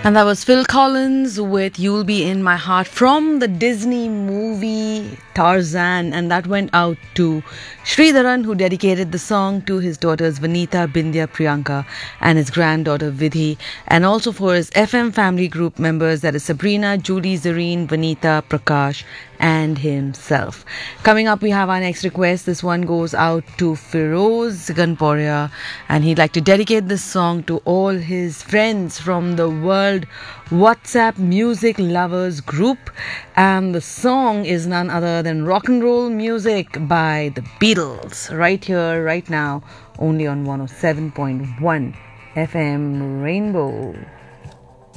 And that was Phil Collins with You'll Be In My Heart from the Disney movie Tarzan. And that went out to Sridharan, who dedicated the song to his daughters Vanita, Bindya, Priyanka, and his granddaughter Vidhi. And also for his FM family group members, that is Sabrina, Julie, Zareen, Vanita, Prakash, and himself. Coming up, we have our next request. This one goes out to Firoz Ganporia, and he'd like to dedicate this song to all his friends from the World WhatsApp Music Lovers Group. And the song is none other than Rock and Roll Music by the Beatles, right here, right now, only on 107.1 FM Rainbow.